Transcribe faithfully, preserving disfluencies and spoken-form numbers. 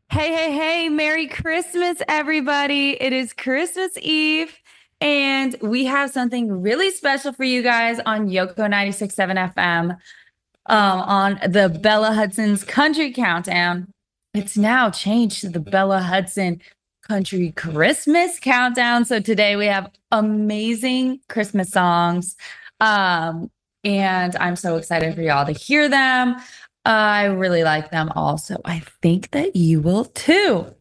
Hey, hey, hey, Merry Christmas, everybody. It is Christmas Eve, and we have something really special for you guys on Yoko ninety-six point seven F M um, on the Bella Hudson's Country Countdown. It's now changed to the Bella Hudson Country Christmas Countdown. So today we have amazing Christmas songs. Um, and I'm so excited for y'all to hear them. I really like them all, so I think that you will too.